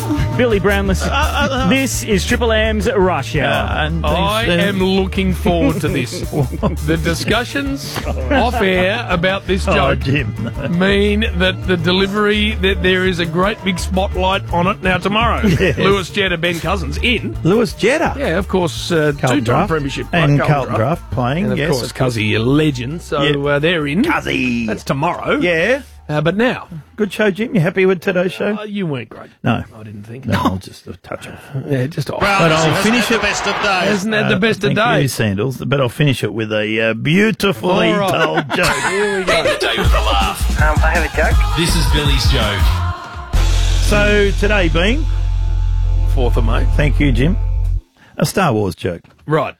Billy Brownless. This is Triple M's Rush Hour. I am looking forward to this. The discussions off air about this joke mean that the delivery, that there is a great big spotlight on it now tomorrow. Yes. Lewis Jetta, Ben Cousins in. Lewis Jetta. Yeah, of course, two-time premiership. And Carlton Draft playing, and of course, Cuzzy, a legend. So they're in. Cuzzy. That's tomorrow. Yeah. But now. Good show, Jim. You happy with today's show? You weren't great. No. I didn't think. No, I'll just touch off. Yeah, just off. But I'll finish it. Best of days. Isn't that the best of Thank you, days? Sandals. But I'll finish it with a beautifully told joke. Here we go. End the day with a laugh. I have a joke. This is Billy's joke. So today being, 4th of May. thank you, Jim, a Star Wars joke. Right.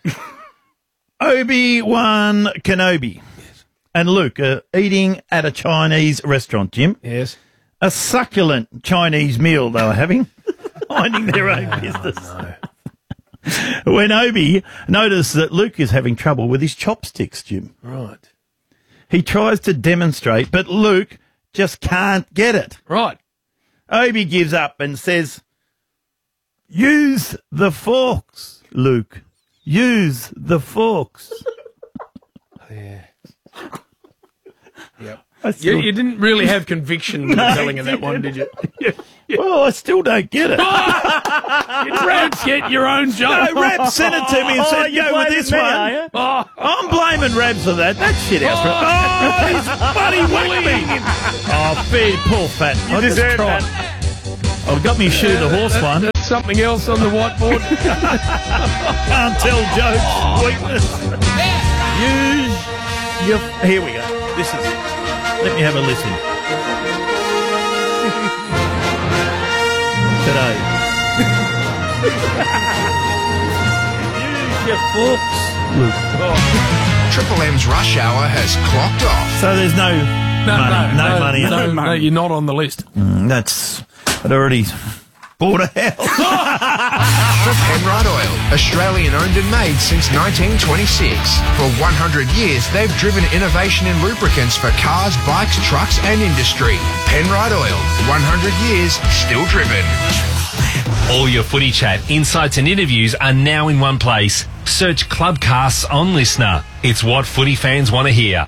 Obi-Wan Kenobi and Luke are eating at a Chinese restaurant, Jim. Yes. A succulent Chinese meal they were having, minding their own business. When Obi noticed that Luke is having trouble with his chopsticks, Jim. Right. He tries to demonstrate, but Luke just can't get it. Right. Obi gives up and says, "Use the forks, Luke. Use the forks." Yeah. Yep. I still- You didn't really have conviction in the telling of that one, did you? Well, I still don't get it. You don't get your own joke. No, Rab sent it to me and said, you "Go with blaming this me, one." are you? I'm blaming Rabs for that. That shit house. Oh, he's buddy whacked me. Oh, fair, poor fat. I just deserve tried. I've got me shoe the horse one. That's something else on the whiteboard. Can't tell jokes. Weakness. Use your... Here we go. This is... Let me have a listen. Today. Use your forks, Luke. Triple M's Rush Hour has clocked off. So there's no money. No, you're not on the list. That's... I'd already bought a house. Penrite Oil, Australian owned and made since 1926. For 100 years, they've driven innovation in lubricants for cars, bikes, trucks and industry. Penrite Oil, 100 years, still driven. All your footy chat, insights and interviews are now in one place. Search Clubcasts on Listener. It's what footy fans want to hear.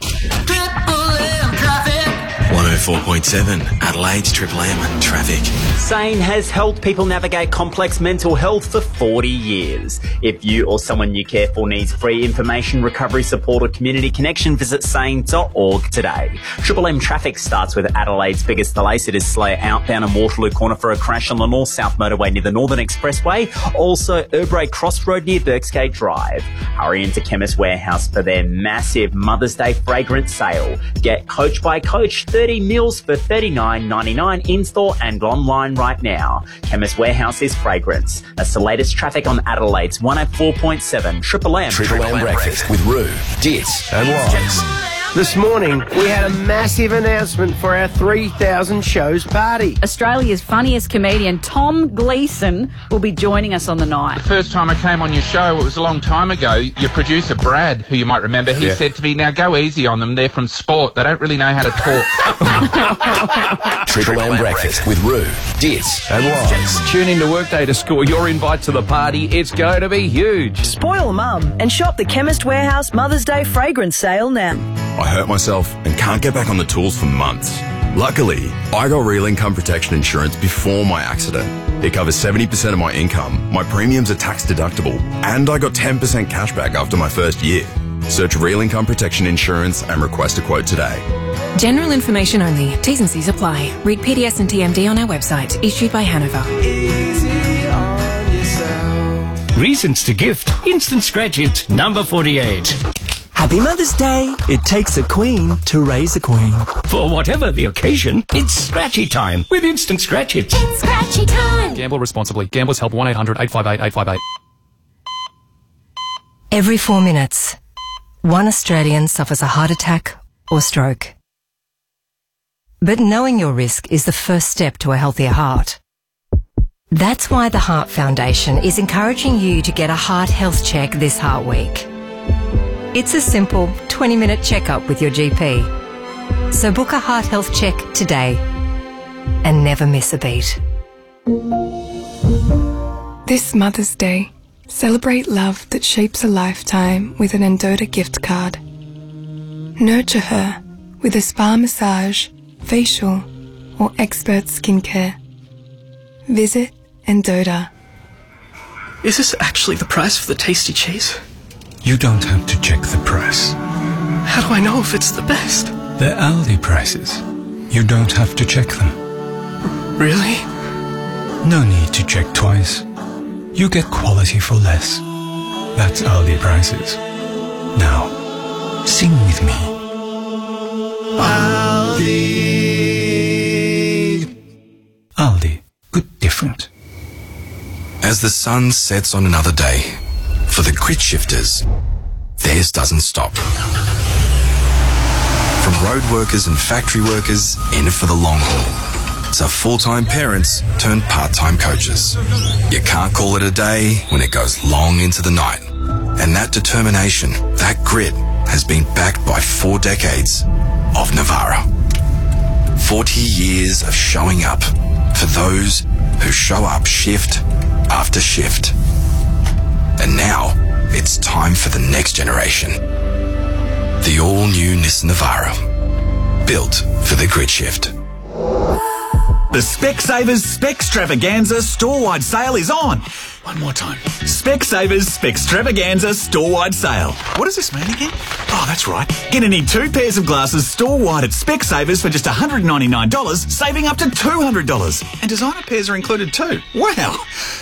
104.7 Adelaide's Triple M Traffic. SANE has helped people navigate complex mental health for 40 years. If you or someone you care for needs free information, recovery support or community connection, visit sane.org today. Triple M traffic starts with Adelaide's biggest delays. It is slow outbound and Waterloo Corner for a crash on the North-South motorway near the Northern Expressway. Also, Urbray Crossroad near Birksgate Drive. Hurry into Chemist Warehouse for their massive Mother's Day fragrance sale. Get Coach by Coach 30 mils for $39.99 in-store and online right now. Chemist Warehouse is fragrance. That's the latest traffic on Adelaide's 104.7 Triple M. Triple M Breakfast with Roo, Dits and Wise. This morning, we had a massive announcement for our 3,000 shows party. Australia's funniest comedian, Tom Gleeson, will be joining us on the night. First time I came on your show, it was a long time ago, your producer Brad, who you might remember, he said to me, "Now go easy on them, they're from sport, they don't really know how to talk." Triple M Breakfast with Roo, Dits and Wise. Tune into Workday to score your invite to the party. It's going to be huge. Spoil mum and shop the Chemist Warehouse Mother's Day fragrance sale now. I hurt myself and can't get back on the tools for months. Luckily, I got real income protection insurance before my accident. It covers 70% of my income, my premiums are tax deductible, and I got 10% cash back after my first year. Search Real Income Protection Insurance and request a quote today. General information only. T's and C's apply. Read PDS and TMD on our website. Issued by Hanover. Reasons to gift. Instant Scratch It, number 48. Happy Mother's Day. It takes a queen to raise a queen. For whatever the occasion, it's Scratchy time with Instant Scratch It. It's Scratchy time. Gamble responsibly. Gamblers Help 1-800-858-858. Every 4 minutes, one Australian suffers a heart attack or stroke. But knowing your risk is the first step to a healthier heart. That's why the Heart Foundation is encouraging you to get a heart health check this Heart Week. It's a simple 20-minute checkup with your GP. So book a heart health check today and never miss a beat. This Mother's Day, celebrate love that shapes a lifetime with an Endota gift card. Nurture her with a spa massage, facial, or expert skincare. Visit Endota. Is this actually the price for the tasty cheese? You don't have to check the price. How do I know if it's the best? They're Aldi prices. You don't have to check them. Really? No need to check twice. You get quality for less. That's Aldi prices. Now, sing with me. Aldi. Good different. As the sun sets on another day, for the grit shifters, theirs doesn't stop. From road workers and factory workers in for the long haul, to full-time parents turned part-time coaches. You can't call it a day when it goes long into the night. And that determination, that grit, has been backed by 4 decades of Navara. 40 years of showing up for those who show up shift after shift. And now, it's time for the next generation. The all-new Nissan Navara. Built for the grid shift. The Specsavers Specstravaganza store-wide sale is on. One more time. Specsavers Specstravaganza store-wide sale. What does this mean again? Oh, that's right. Get any 2 pairs of glasses store-wide at Specsavers for just $199, saving up to $200. And designer pairs are included too. Wow.